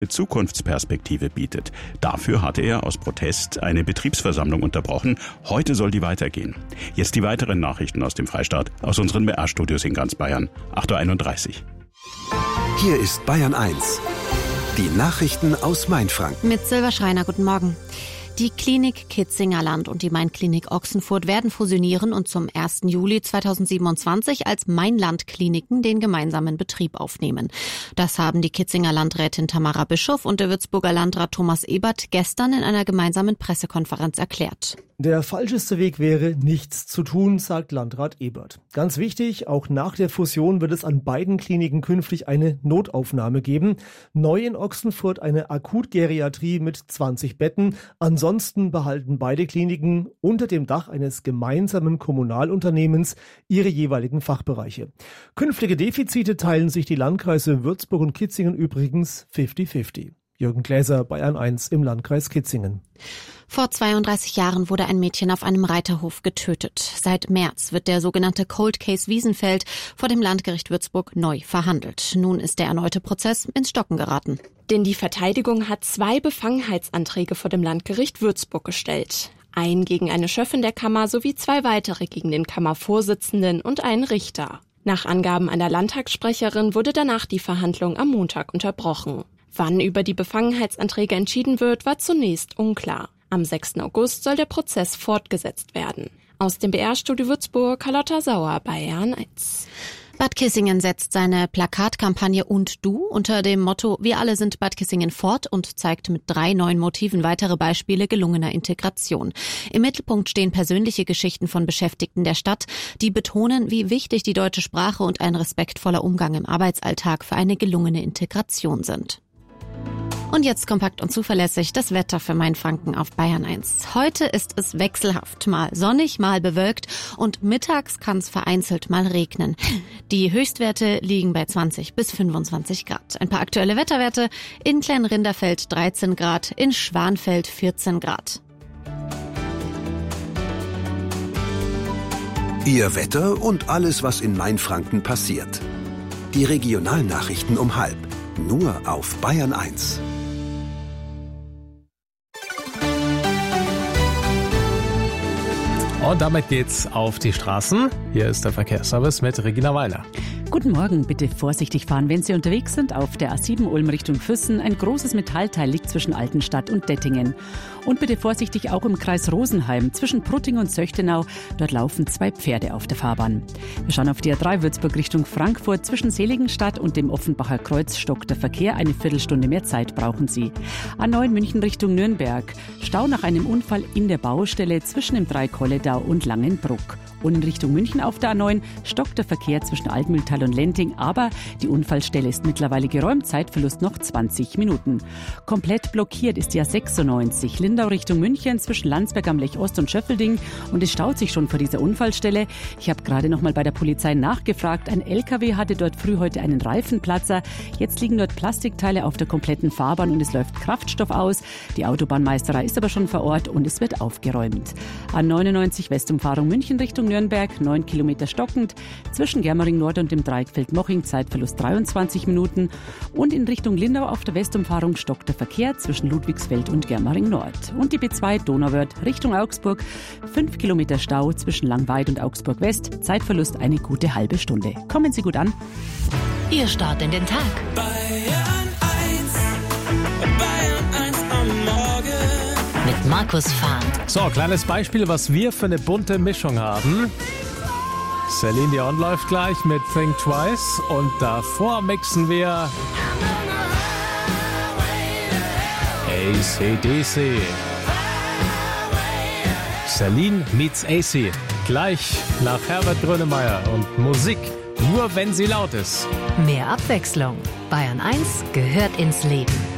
Zukunftsperspektive bietet. Dafür hatte er aus Protest eine Betriebsversammlung unterbrochen. Heute soll die weitergehen. Jetzt die weiteren Nachrichten aus dem Freistaat, aus unseren BR-Studios in ganz Bayern. 8.31 Uhr. Hier ist Bayern 1. Die Nachrichten aus Mainfranken. Mit Silber Schreiner, guten Morgen. Die Klinik Kitzingerland und die Main-Klinik Ochsenfurt werden fusionieren und zum 1. Juli 2027 als Mainland-Kliniken den gemeinsamen Betrieb aufnehmen. Das haben die Kitzinger Landrätin Tamara Bischof und der Würzburger Landrat Thomas Ebert gestern in einer gemeinsamen Pressekonferenz erklärt. Der falscheste Weg wäre, nichts zu tun, sagt Landrat Ebert. Ganz wichtig, auch nach der Fusion wird es an beiden Kliniken künftig eine Notaufnahme geben. Neu in Ochsenfurt eine Akutgeriatrie mit 20 Betten. Ansonsten behalten beide Kliniken unter dem Dach eines gemeinsamen Kommunalunternehmens ihre jeweiligen Fachbereiche. Künftige Defizite teilen sich die Landkreise Würzburg und Kitzingen übrigens 50-50. Jürgen Gläser, Bayern 1 im Landkreis Kitzingen. Vor 32 Jahren wurde ein Mädchen auf einem Reiterhof getötet. Seit März wird der sogenannte Cold Case Wiesenfeld vor dem Landgericht Würzburg neu verhandelt. Nun ist der erneute Prozess ins Stocken geraten. Denn die Verteidigung hat 2 Befangenheitsanträge vor dem Landgericht Würzburg gestellt. Einen gegen eine Schöffin der Kammer sowie 2 weitere gegen den Kammervorsitzenden und einen Richter. Nach Angaben einer Landtagssprecherin wurde danach die Verhandlung am Montag unterbrochen. Wann über die Befangenheitsanträge entschieden wird, war zunächst unklar. Am 6. August soll der Prozess fortgesetzt werden. Aus dem BR-Studio Würzburg, Carlotta Sauer, Bayern 1. Bad Kissingen setzt seine Plakatkampagne Und du unter dem Motto Wir alle sind Bad Kissingen fort und zeigt mit 3 neuen Motiven weitere Beispiele gelungener Integration. Im Mittelpunkt stehen persönliche Geschichten von Beschäftigten der Stadt, die betonen, wie wichtig die deutsche Sprache und ein respektvoller Umgang im Arbeitsalltag für eine gelungene Integration sind. Und jetzt kompakt und zuverlässig das Wetter für Mainfranken auf Bayern 1. Heute ist es wechselhaft, mal sonnig, mal bewölkt und mittags kann es vereinzelt mal regnen. Die Höchstwerte liegen bei 20 bis 25 Grad. Ein paar aktuelle Wetterwerte: in Kleinrinderfeld 13 Grad, in Schwanfeld 14 Grad. Ihr Wetter und alles, was in Mainfranken passiert. Die Regionalnachrichten um 12:30. Nur auf Bayern 1. Und damit geht's auf die Straßen. Hier ist der Verkehrsservice mit Regina Weiler. Guten Morgen, bitte vorsichtig fahren, wenn Sie unterwegs sind. Auf der A7 Ulm Richtung Füssen. Ein großes Metallteil liegt zwischen Altenstadt und Dettingen. Und bitte vorsichtig auch im Kreis Rosenheim zwischen Prutting und Söchtenau. Dort laufen 2 Pferde auf der Fahrbahn. Wir schauen auf die A3 Würzburg Richtung Frankfurt. Zwischen Seligenstadt und dem Offenbacher Kreuz stockt der Verkehr. Eine Viertelstunde mehr Zeit brauchen Sie. A9 München Richtung Nürnberg. Stau nach einem Unfall in der Baustelle zwischen dem Dreikolledau und Langenbruck. Und in Richtung München auf der A9 stockt der Verkehr zwischen Altmühltal und Lenting, aber die Unfallstelle ist mittlerweile geräumt, Zeitverlust noch 20 Minuten. Komplett blockiert ist die A96 Lindau Richtung München zwischen Landsberg am Lech Ost und Schöffelding und es staut sich schon vor dieser Unfallstelle. Ich habe gerade noch mal bei der Polizei nachgefragt, ein LKW hatte dort früh heute einen Reifenplatzer. Jetzt liegen dort Plastikteile auf der kompletten Fahrbahn und es läuft Kraftstoff aus. Die Autobahnmeisterei ist aber schon vor Ort und es wird aufgeräumt. A99 Westumfahrung München Richtung Nürnberg, 9 Kilometer stockend, zwischen Germering Nord und dem Dreieckfeld-Moching, Zeitverlust 23 Minuten. Und in Richtung Lindau auf der Westumfahrung stockt der Verkehr zwischen Ludwigsfeld und Germering Nord. Und die B2 Donauwörth Richtung Augsburg, 5 Kilometer Stau zwischen Langweid und Augsburg West, Zeitverlust eine gute halbe Stunde. Kommen Sie gut an. Ihr Start in den Tag. Bayern 1 am Morgen. Mit Markus Fahn. So, kleines Beispiel, was wir für eine bunte Mischung haben. Celine Dion läuft gleich mit Think Twice und davor mixen wir AC/DC. Celine meets AC. Gleich nach Herbert Grönemeyer und Musik, nur wenn sie laut ist. Mehr Abwechslung. Bayern 1 gehört ins Leben.